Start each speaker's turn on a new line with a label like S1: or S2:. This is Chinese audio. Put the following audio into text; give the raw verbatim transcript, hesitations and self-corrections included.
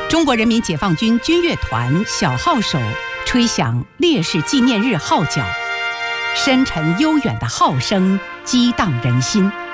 S1: 中国人民解放军军乐团小号手吹响烈士纪念日号角，深沉悠远的号声激荡人心。